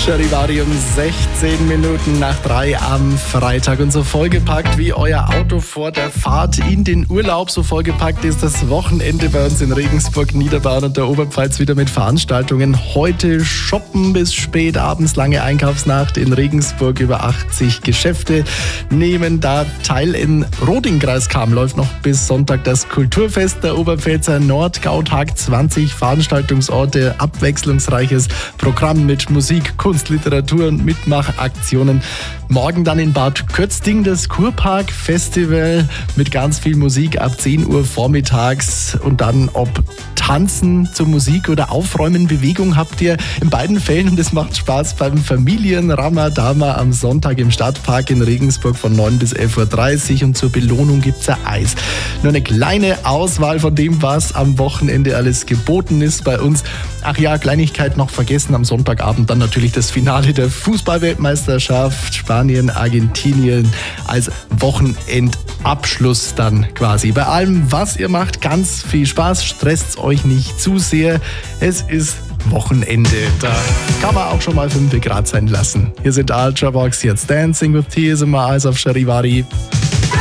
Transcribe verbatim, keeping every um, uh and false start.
Charivari um sechzehn Minuten nach drei am Freitag und so vollgepackt wie euer Auto vor der Fahrt in den Urlaub. So vollgepackt ist das Wochenende bei uns in Regensburg, Niederbayern und der Oberpfalz wieder mit Veranstaltungen. Heute shoppen bis spät abends, lange Einkaufsnacht in Regensburg. Über achtzig Geschäfte nehmen da teil. In Roding-Kreiskam läuft noch bis Sonntag das Kulturfest der Oberpfälzer Nordgautag. zwanzig Veranstaltungsorte, abwechslungsreiches Programm mit Musik, Kunst, Literatur und Mitmachaktionen. Morgen dann in Bad Kötzting das Kurpark Festival mit ganz viel Musik ab zehn Uhr vormittags und dann ob Tanzen zur Musik oder Aufräumen, Bewegung habt ihr in beiden Fällen und es macht Spaß beim Familien-Ramadama am Sonntag im Stadtpark in Regensburg von neun bis elf Uhr dreißig und zur Belohnung gibt's ein Eis. Nur eine kleine Auswahl von dem, was am Wochenende alles geboten ist bei uns. Ach ja, Kleinigkeit noch vergessen, am Sonntagabend dann natürlich das Finale der Fußballweltmeisterschaft, Spanien, Argentinien als Wochenendabschluss dann quasi. Bei allem, was ihr macht, ganz viel Spaß, stresst euch nicht zu sehr. Es ist Wochenende, da kann man auch schon mal fünf Grad sein lassen. Hier sind Ultravox, jetzt Dancing with Tears in My Eyes auf Charivari.